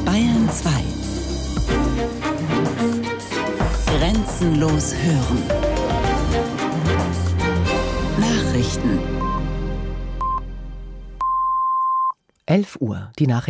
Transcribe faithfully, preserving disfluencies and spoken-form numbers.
Bayern zwei. Grenzenlos hören. Nachrichten. elf Uhr, die Nachrichten.